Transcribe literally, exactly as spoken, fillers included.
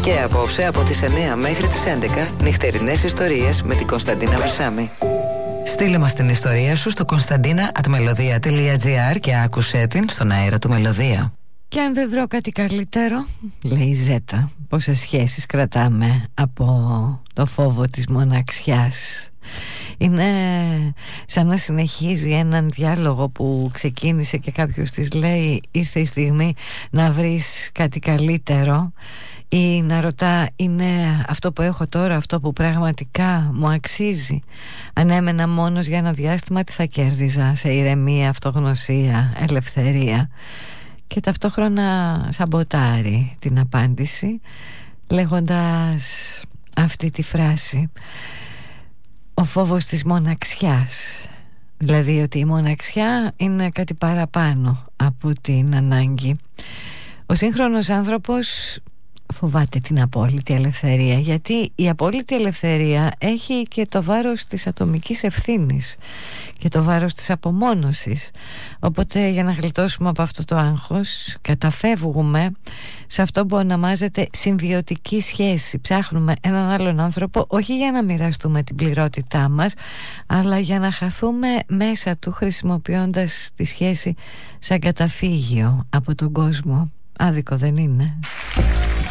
Και απόψε από τις εννιά μέχρι τις έντεκα νυχτερινές ιστορίες με την Κωνσταντίνα Βερσάμη. Στείλε μας την ιστορία σου στο κωνσταντίνα ατ μελωδία τελεία τζι άρ και άκουσέ την στον αέρα του Μελωδία. Και αν δεν βρω κάτι καλύτερο, λέει η Ζέτα, πόσες σχέσεις κρατάμε από το φόβο της μοναξιάς. Είναι σαν να συνεχίζει έναν διάλογο που ξεκίνησε και κάποιος της λέει ήρθε η στιγμή να βρεις κάτι καλύτερο, ή να ρωτά είναι αυτό που έχω τώρα αυτό που πραγματικά μου αξίζει. Αν έμενα μόνος για ένα διάστημα, τι θα κέρδιζα? Σε ηρεμία, αυτογνωσία, ελευθερία. Και ταυτόχρονα σαμποτάρει την απάντηση λέγοντας αυτή τη φράση: ο φόβος της μοναξιάς. Δηλαδή ότι η μοναξιά είναι κάτι παραπάνω από την ανάγκη. Ο σύγχρονος άνθρωπος φοβάται την απόλυτη ελευθερία, γιατί η απόλυτη ελευθερία έχει και το βάρος της ατομικής ευθύνης και το βάρος της απομόνωσης. Οπότε για να γλιτώσουμε από αυτό το άγχος καταφεύγουμε σε αυτό που ονομάζεται συμβιωτική σχέση. Ψάχνουμε έναν άλλον άνθρωπο όχι για να μοιραστούμε την πληρότητά μας, αλλά για να χαθούμε μέσα του, χρησιμοποιώντας τη σχέση σαν καταφύγιο από τον κόσμο. Άδικο δεν είναι?